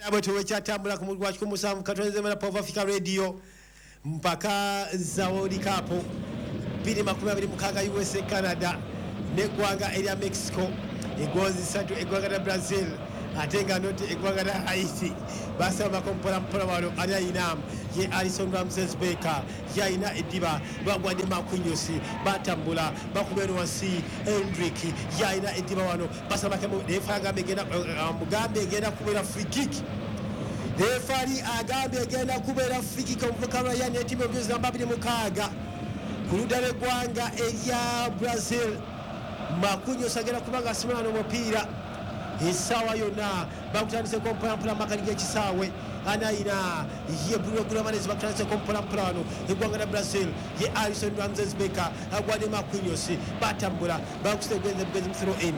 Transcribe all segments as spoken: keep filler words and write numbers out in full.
Abo tuwechatambula ku mulwa ku musamu katonze mala Pova Africa Radio mpaka za World Cup bili makumi abiri mukaga U S A Canada ne gwanga elia Mexico egozi satu egwanga da Brazil atenga noti egwanga da Haiti basa makompola mpola walo ali inam ye Alison Ramses Baker ya ina ediba bagwande makunyosi batambula bakubero wasi Hendrick ya ina ediba wano basa makamo defanga begena mugambe gena kubera free kick defari agambe gena kubera free kick omukama ya ne timu byoza mbabiri mukaga kuludale gwanga elia Brazil makunyosi agera kubanga simana no mupira isawa yona bakutandise kompola mpula makalige kisawe anaina ye Bruno Guimaraes bakutandise kompola mpula wano egwanga na Brazil ye Alison Ramses Baker agwade makunyosi batambula bakustegwenze bugezi mthrow in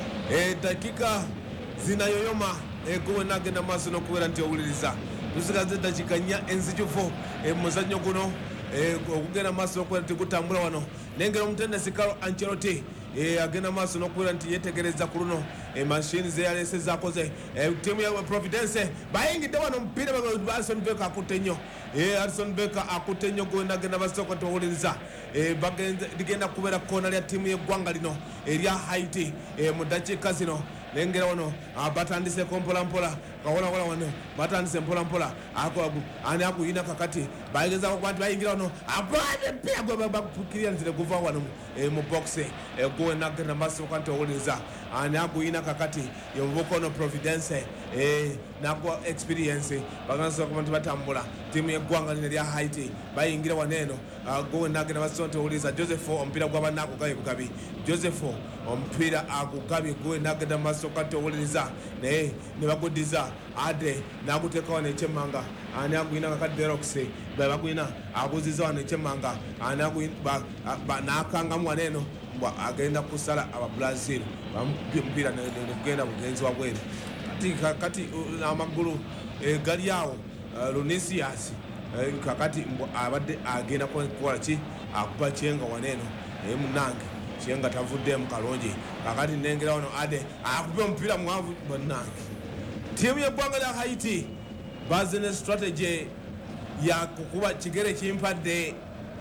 eh dakika zinayoyoma egowe nagenda maso no kuwera nti owuliriza tusigaze dakika nya enzijufo e muzanyo guno e okugenda maso no kuwera nti kutambula wano nengera omutendesi Carlo Ancelotti e agenda maso no kuwera nti yetegereza kuruno e machine ze yalese zakoze e timu ya Providence bayingide wano mpira ba Alison Baker akutenyo e Alison Baker akutenyo go nagenda maso ko towuliriza e bagenze digenda kubera kona lya timu ye gwanga lino erya Haiti e mudachika zino lengera wano abatandise kompola mpola kaona wala wano batandise mpola mpola ako ani akuyina kakati bayigeza kwati bayingira wano abade pia go bakukiria nzile kuva wano e mu box e go nagenda maso ko towuliriza ani akuyina kakati yomvoko no Providence eh nako experience baganso kumantu batambula timu ye gwanga lino lya Haiti bayingira waneno go nagenda maso towuliriza Joseph ompira gwaba nako gayi kugabi Joseph ompira akugabi go nagenda maso kati owuliriza ne ne bagodiza ade nakuteka wane chemanga ani akuina kakati Derox bagwina abuziza wane chemanga ani akuina ba nakanga mwaneno agenda kusala aba Brazil bampira ne kugenda mugenzi wa bwene kati kati amagulu gali yawo Lunisias kakati abadde agenda kola chi akupa chenga waneno e munange chenga tavudde mu kalonje kakati nengera wano ade akupa mpira mwavu munange timu ya gwanga la Haiti business strategy ya kukuba kigere kimpadde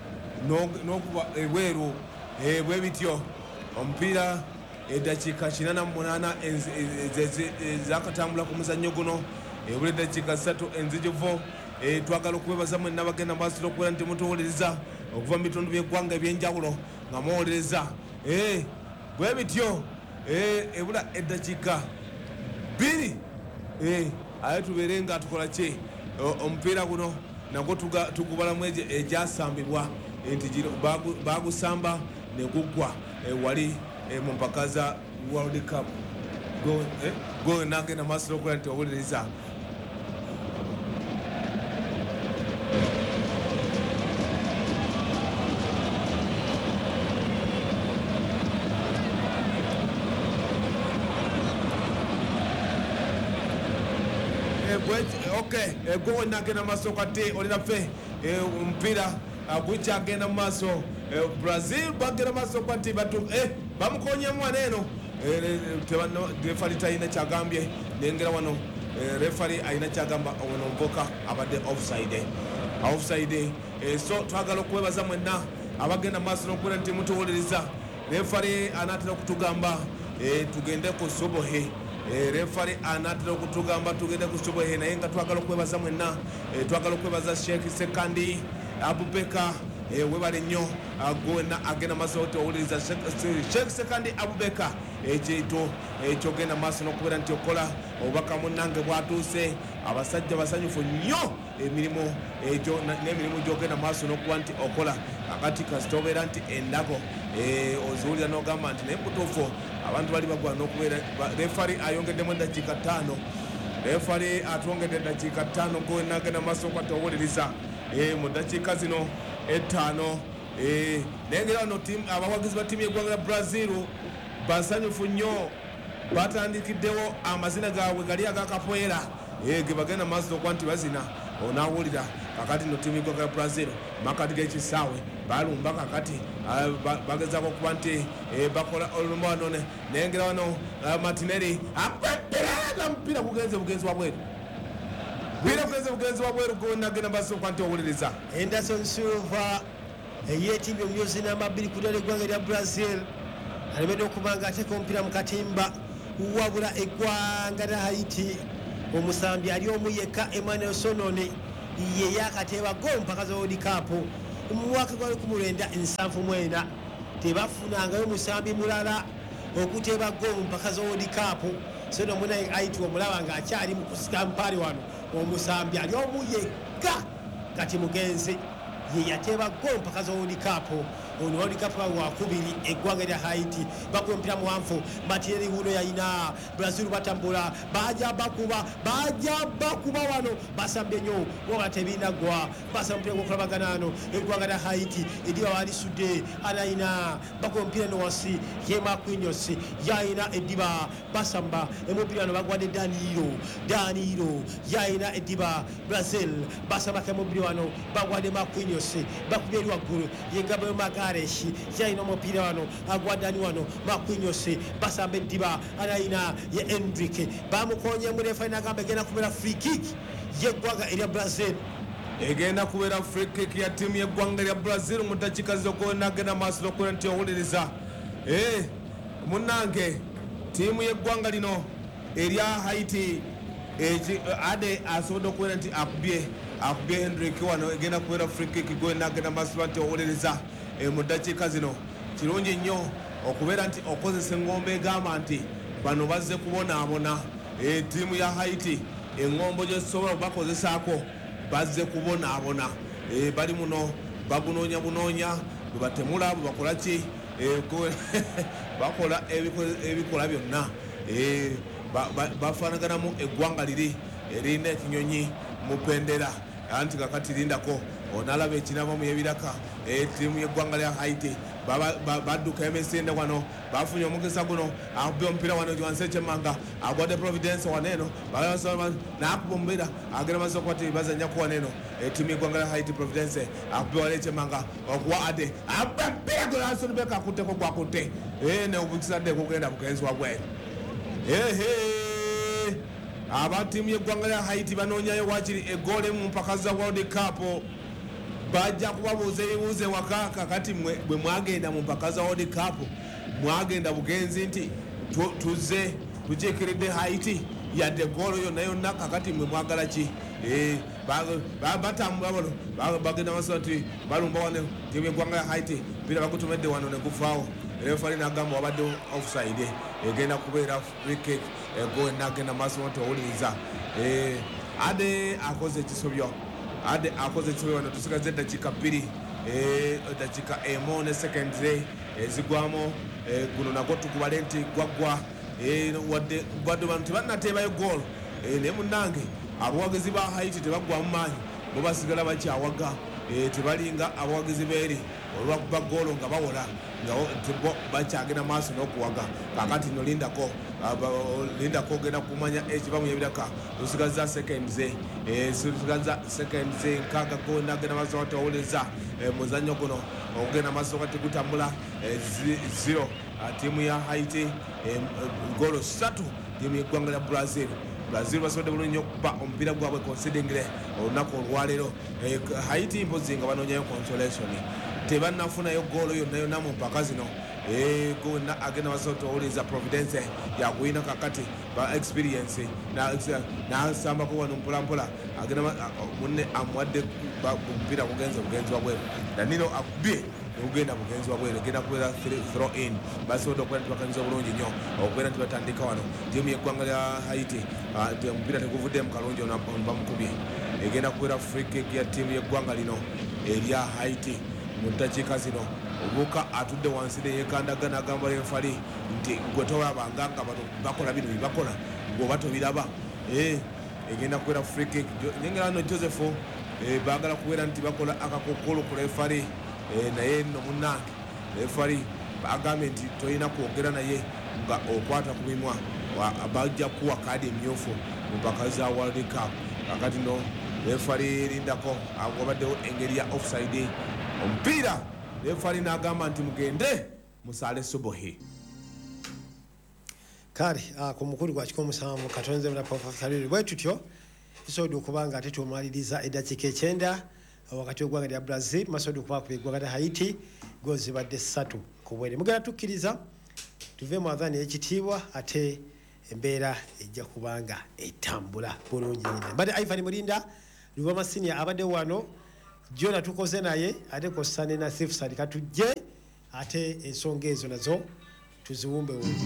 no no kuba ebweru ebwe bityo ompira edakika kinana munana zakatambula ku muzannyo guno ebule dakika satu enzijivo e twagala okubebaza mwe nabagenda maso lokuwera nti mutowuliriza okuva mu bitundu by'eggwanga ebyenjawulo nga muwuliriza e bwe bityo e ebula edakika bbiri e aye tubeere nga tukola ki omupiira guno nagwo tugubala mu egyasambibwa nti bagusamba ne guggwa wali mu mpaka za World Cup go nagenda maso lokuwera nti owuliriza okay go nagenda maso kati olina fe mpira agwicha agenda maso Brazil bagenda maso kati batu eh bamukonya mwaneno tebano referee taina chagambye nengera wano referee aina chagamba wano mboka abade offside offside so twagala kwebaza mwenna abagenda maso nokula nti mutuwuliriza referee anatera kutugamba tugende ku sobohe e referee anatera kutugamba tugende ku sobohe naye nga twagala kwebaza mwenna twagala kwebaza Sheikh Sekandi Abubeka e webale nnyo agona agenda maso towuliriza Sheikh Sekandi Abubeka ekito ekyogenda maso nokubera nti okola obaka munange bwatuuse abasajja basanyufu nnyo emirimu ekyo n'emirimu gyogenda maso nokuba nti okola akati kasitobera nti endago ozuulira n'ogamba nti naye mutuufu abantu bali bagwa n'okubeera refari ayongeddemu eddakiika ttaano refari atwongedde eddakiika ttaano go nagenda maso kwati owuliriza mu ddakiika zino ettaano nengera wano abawagizi ba timu y'eggwanga lya Brazil basanyufu nnyo batandikiddewo amazina gaabwe gali agakapoera ge bagenda maaso okuba nti bazina onawulira kakati no timu y'eggwanga lya Brazil makati g'ekisaawe balumba kakati bagezaako okuba nti bakola olumba wano nengera wano Martinelli akwepera mpira kugenze bugenzi wa bweru mpira bugenze bugenzi wabweru gonagenda maaso kwanti owuliriza Anderson Silva eyeetimbye omumyuzi n'amabiri ku ddala eggwanga lya Brazil alemedde okuba nga ateeka omupiira mu katimba wabula eggwanga lya Haiti omusambi ali omu yekka Emmanuel Sonone ye yakateeba gol mpaka za World Cup mu mwaka gwa lukumi lwenda nsanvu mu ena tebafunangayo musambi mulala okuteeba gol mpaka za World Cup sono muna Haiti omulaba nga akyali mu kusika mpaali wano omusambi ali omu yekka kati mugenzi ye yateeba gol mpaka za World Cup ono World Cup wakubiri eggwanga lya Haiti bakuba omupiira muwanvu Matieri wuno yayina Brazil batambula baja bakuba baja bakuba wano basambye nnyo wabula tebinagwa basa omupiira gwokulabagana ano eggwanga lya Haiti ediba walisudde anayina bakuba omupiira no wansi ye Marquinhos yayina ediba basamba omupiira no bagwadde Danilo Danilo yayina ediba Brazil basambako omupiira wano bagwadde Marquinhos bakubye eri waggulu ye Gabriel Magalhaes yayina omupiira wano agwaddani wano Marquinhos basamba eddiba anayina ye Endrick bamukonyemu refa nagamba egenda kubeera free kick yeggwanga erya Brazil egenda kubeera free kick ya tiimu yeggwanga lya Brazil mu ddakiika zokonagenda maaso nokubeera nti owuliriza eh munnange tiimu yeggwanga lino erya Haiti ade asobodde okubeera nti akubye akubye Hendrick wano egenda kubeera free kick gonagenda maaso nti owuliriza mu ddakiika zino kirungi nnyo okubeera nti okozesa engombo egamba nti bano bazze kubonaabona tiimu ya Haiti engombo gyezisobola okubakozesaako bazze kubonaabona bali muno bagunoonya bunoonya bwe batemula bwe bakola ki bakola ebikola byonna bafaanaganamu eggwanga liri erina ekinyonyi mu pendera anti kakati lindako onalaba ekinava mu yebiraka tiimu yeggwanga lya Haiti badduka emisinde wano bafunye omugisa guno akubye omupiira wano wansi ekyemmanga agwadde Providence waneeno nakuba omupiira agenda maze okuba ti bazanyaku waneeno tiimu yeggwanga lya Haiti Providence akubye wala ekyemmanga okuwa ade abapiira gonansonibeka akutteko gwakutte neobukisadde kugenda bugenzi wabweru aba tiimu yeggwanga lya Haiti banoonyayo wakiri egoolo emu mpaka za World Cup bajja kubabuuza ebibuuzo ewaka kakati bwe mwagenda mu mpaka za World Cup mwagenda bugenzi nti tuzze tukiikiridde Haiti yadde egoolo yonna yonna kakati mwe mwagala ki batambula bano bagenda maso nti balumba wano tiimu yeggwanga lya Haiti mpira bagutumedde wano negufaawo refali nagamba wabadde offside egenda kubeera free kick ego nagenda maaso nti owuliriza ade akoze ekisobyo ade akoze ekisobyo wano tusigaze eddakiika bbiri eddakiika emu ne seconds ezigwamu guno nagwo tukubale nti gwaggwa wadde bano tebannateebayo goal naye munnange abawagizi ba Haiti tebaggwamu maanyi bo basigala bakyawaga tebalinga abawagizi beeri olwakuba goolo nga bawola nga bakyagenda maaso n'okuwaga kakati no lindako lindako ogenda kumanya ekiva mu yebiraka tusigaza seconds tusigaza seconds nkaaga gonagenda maaso kati owuliriza muzannyo guno okugenda maaso kati gutambula zero tiimu ya Haiti goolo ssatu tiimu yeggwanga lya Brazil Brazil basobodde bulungi nnyo okuba omupiira gwabwe considingire olunaku olwaleero Haiti mpozi nga banoonyayo consolation tebannafunayo goolo yonna yonna mu mpaka zino gonna agenda basoti owuliriza Providence yakuyina kakati ba experience nasambako wano mpolampola agenda munne amuwadde omupiira kugenza bugenzi wabweru Danilo akubye ogenda bugenzi wabweru egenda kubeera throw in basobodde okubeera nti bakanyuza bulungi nnyo okubeera nti batandika wano tiimu yeggwanga lya Haiti omupiira teguvudde mu kalungi ono bamukubye egenda kubeera free kick ya tiimu yeggwanga lino erya Haiti mu ddakiika zino obuuka atudde wansi neyeekandagana agamba refali nti gwe tolabanga nga bano bakola bino byebakola gweoba tobiraba egenda kubeera free kick nyengera no Joseph baagala kubeera nti bakola akakokolo ku refali naye nno munnange refali bagambye nti tolina kwogera naye nga okwata ku mimwa bajja kuwa kaadi emyufu mu mpaka za World Cup kakati no refali lindako wabaddewo engeri ya offside omupiira refali n'agamba nti mugende musaale subuhi kale ku mukulu gwa kikomusanvu katonze muna Papa Kaliri bwe tutyo tusobola okuba nga ate tumaliriza eddakiika ekyenda wakati w'eggwanga lya Brazil masobola okuba ku eggwanga lya Haiti goozi badde ssatu ku bwere. Mugenda tukkiriza tuve mu adhaani y'ekitiibwa ate embeera ejja kubanga etambula bulungi nnyo. Mbadde Ivan Mulinda Luvama Senior abadde wano, Jona tukoze naye ate kossa ne Nasif Sadi katujje ate ensonga ezo nazo tuziwumbe wumbi.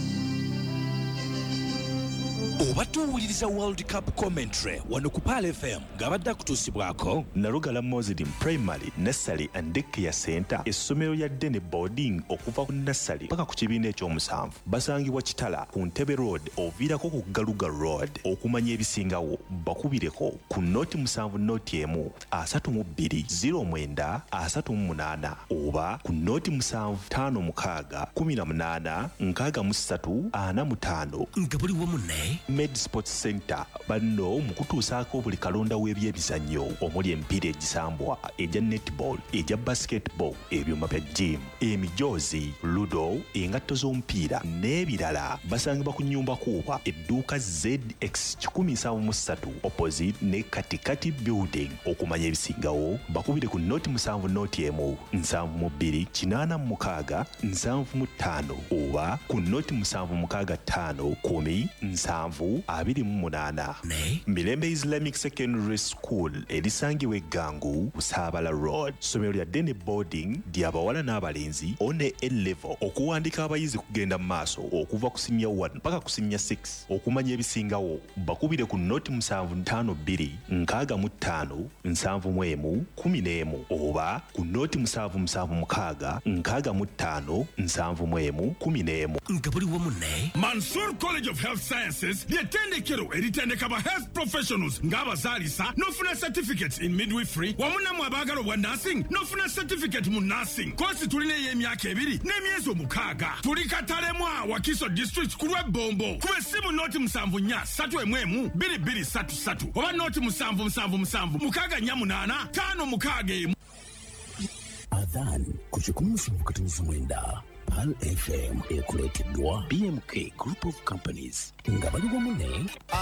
Obadde owuliriza World Cup commentary wano ku Pal F M ng'abadde akutuusibwako Nalugala Muslim Primary, Nursery and Daycare Center, essomero lya Dene Boarding okuva ku nursery paka ku kibiina ekyomusanvu. Basangibwa Kitala ku Ntebe Road oviirako ku Galuga Road. Okumanya ebisingawo bakubireko ku noti musanvu noti emu asatu mu bbiri ziro mwenda asatu mu munaana oba ku noti musanvu ttaano mukaaga kumi na munaana nkaaga mu ssatu ana mu ttaano. Nga buli wamu ne Med Sports Center banno mu kutuusaako buli kalonda w'ebyebizannyo omuli emipiira egisambwa, egya netball, egya basketball, ebyuma bya gym, emijoozi, ludo, engatto z'omupiira n'ebirala. Basangibwa ku nnyumba kuuba edduuka Z X kikumi nsanvu mu ssatu opposite ne Katikati Building. Okumanya ebisingawo bakubire ku noti musanvu noti emu nsanvu mu bbiri kinaana mu mukaaga nsanvu mu ttaano oba ku noti musanvu mukaaga ttaano kumi nsanvu abiri mu munaana. Mirembe Islamic Secondary School erisangibwa Eggangu Busaabala Road. Somero lya Dene Boarding ly'abawala n'abalenzi one A-level. Okuwandika abayizi kugenda mu maaso okuva ku senior one paka ku senior six. Okumanya ebisingawo bakubire ku noti musanvu ttaano bbiri nkaaga mu ttaano nsanvu mu emu kumi n'emu oba ku noti musanvu musanvu mukaaga nkaaga mu ttaano nsanvu mu emu kumi n'emu. Nga buli wamu ne Mansour College of Health Sciences ly'ettendekero eritendeka ba health professionals ng'abazaalisa n'ofuna certificates in midwifery wamu nammwe abaagala obwa nursing n'ofuna certificate mu nursing. Koosi tulina ey'emyaka ebiri n'emyezi omukaaga. Tuli Katalemwa Wakiso District ku lw'Ebbombo. Kuba essimu nooti musanvu nnya ssatu emu emu bbiri bbiri ssatu ssatu oba nooti musanvu musanvu musanvu mukaaga nnya munaana ttaano mukaaga emu. Adhan ku kikumi musanvu katonofu mwenda. Pal F M ekuleeteddwa B M K Group of Companies nga bali wamu ne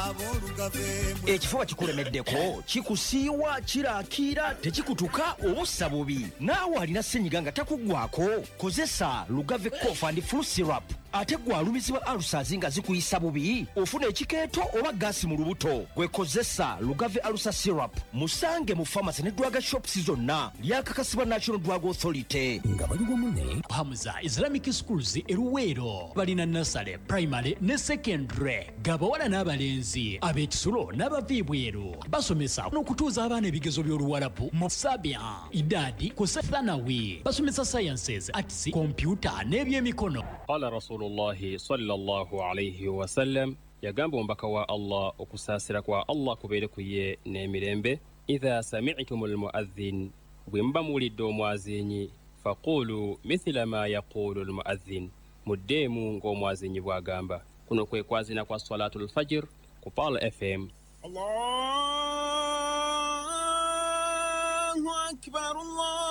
ekifuba kikulemeddeko kikusiiwa kiraakira tekikutuka obussa bubi naawe alina ssenyiga nga takuggwako kozesa Lugave Cough and Flu Syrup ate gwalumizibwa alusazi nga zikuyisa bubi ofuna ekikeeto oba gaasi mu lubuto gwekozesa Lugave Alusa Syrup musange mu pharmacy ne drug shops zonna lyakakasibwa National Drug Authority nga bali wamu ne Hamza Islamic Schools eruweero balina nursery, primary ne secondary gabawala n'abalenzi ab'ekisulo n'abaviibweru basomesa n'okutuuza abaana ebigezo by'oluwalabu mu sabia idadi kose thanawi basomesa sciences, arts, computer n'ebyemikono. Qala Rasulullahi sallallahu alayhi wa sallam yagamba omubaka wa Allah okusaasira kwa Allah kubeere ku ye n'emirembe idha sami'tumul mu'adhdhin bwe muba muwulidde omwazinyi faqulu mithla ma yaqulu almu'adhdhin muddeemu ng'omwazinyi bw'agamba. Kuno kwe kwazina kwa salatul fajr ku Pal F M. Allahu akbar Allah